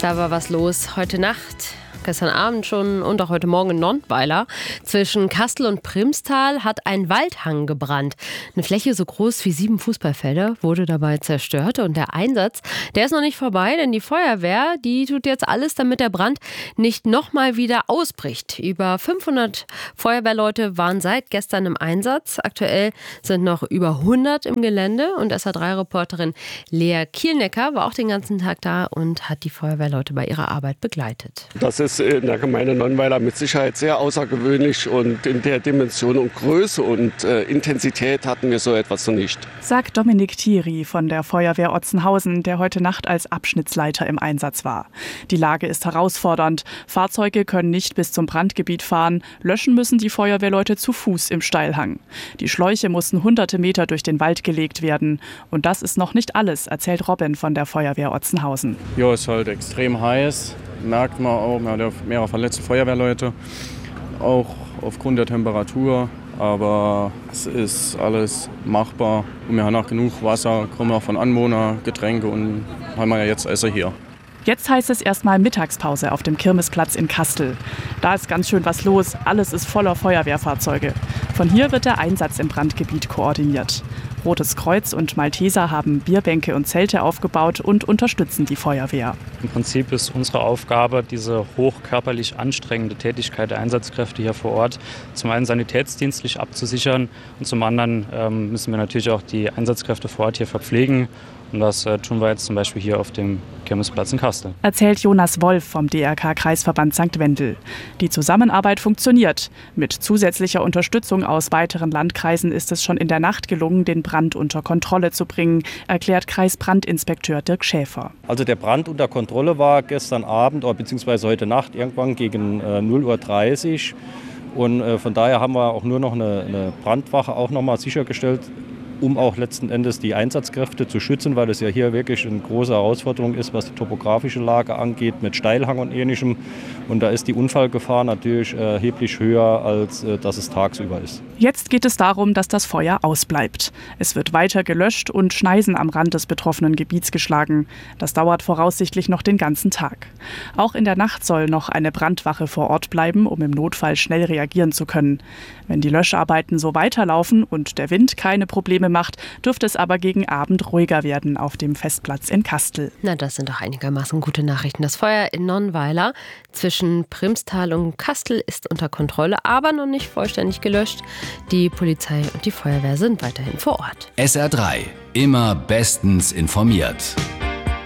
Da war was los heute Nacht, gestern Abend schon und auch heute Morgen in Nonnweiler. Zwischen Kastel und Primstal hat ein Waldhang gebrannt. Eine Fläche so groß wie 7 Fußballfelder wurde dabei zerstört. Und der Einsatz, der ist noch nicht vorbei, denn die Feuerwehr, die tut jetzt alles, damit der Brand nicht nochmal wieder ausbricht. Über 500 Feuerwehrleute waren seit gestern im Einsatz. Aktuell sind noch über 100 im Gelände. Und SA3-Reporterin Lea Kielnecker war auch den ganzen Tag da und hat die Feuerwehrleute bei ihrer Arbeit begleitet. Das ist in der Gemeinde Nonnweiler mit Sicherheit sehr außergewöhnlich und in der Dimension und Größe und Intensität hatten wir so etwas noch nicht. Sagt Dominik Thierry von der Feuerwehr Otzenhausen, der heute Nacht als Abschnittsleiter im Einsatz war. Die Lage ist herausfordernd. Fahrzeuge können nicht bis zum Brandgebiet fahren. Löschen müssen die Feuerwehrleute zu Fuß im Steilhang. Die Schläuche mussten hunderte Meter durch den Wald gelegt werden. Und das ist noch nicht alles, erzählt Robin von der Feuerwehr Otzenhausen. Ja, es ist halt extrem heiß. Merkt man auch, man hat mehrere verletzte Feuerwehrleute, auch aufgrund der Temperatur. Aber es ist alles machbar und wir haben auch genug Wasser, kommen auch von Anwohnern, Getränke und haben wir ja jetzt Essen hier. Jetzt heißt es erstmal Mittagspause auf dem Kirmesplatz in Kastel. Da ist ganz schön was los, alles ist voller Feuerwehrfahrzeuge. Von hier wird der Einsatz im Brandgebiet koordiniert. Rotes Kreuz und Malteser haben Bierbänke und Zelte aufgebaut und unterstützen die Feuerwehr. Im Prinzip ist unsere Aufgabe, diese hochkörperlich anstrengende Tätigkeit der Einsatzkräfte hier vor Ort zum einen sanitätsdienstlich abzusichern und zum anderen müssen wir natürlich auch die Einsatzkräfte vor Ort hier verpflegen. Und das tun wir jetzt zum Beispiel hier auf dem Kirmesplatz in Kastel. Erzählt Jonas Wolf vom DRK-Kreisverband St. Wendel. Die Zusammenarbeit funktioniert. Mit zusätzlicher Unterstützung aus weiteren Landkreisen ist es schon in der Nacht gelungen, den Brand unter Kontrolle zu bringen, erklärt Kreisbrandinspekteur Dirk Schäfer. Also der Brand unter Kontrolle war gestern Abend bzw. heute Nacht irgendwann gegen 0:30 Uhr. Und von daher haben wir auch nur noch eine Brandwache auch noch mal sichergestellt, um auch letzten Endes die Einsatzkräfte zu schützen, weil es ja hier wirklich eine große Herausforderung ist, was die topografische Lage angeht, mit Steilhang und Ähnlichem. Und da ist die Unfallgefahr natürlich erheblich höher, als dass es tagsüber ist. Jetzt geht es darum, dass das Feuer ausbleibt. Es wird weiter gelöscht und Schneisen am Rand des betroffenen Gebiets geschlagen. Das dauert voraussichtlich noch den ganzen Tag. Auch in der Nacht soll noch eine Brandwache vor Ort bleiben, um im Notfall schnell reagieren zu können. Wenn die Löscharbeiten so weiterlaufen und der Wind keine Probleme macht, dürfte es aber gegen Abend ruhiger werden auf dem Festplatz in Kastel. Na, das sind doch einigermaßen gute Nachrichten. Das Feuer in Nonnweiler zwischen Primstal und Kastel ist unter Kontrolle, aber noch nicht vollständig gelöscht. Die Polizei und die Feuerwehr sind weiterhin vor Ort. SR3, immer bestens informiert.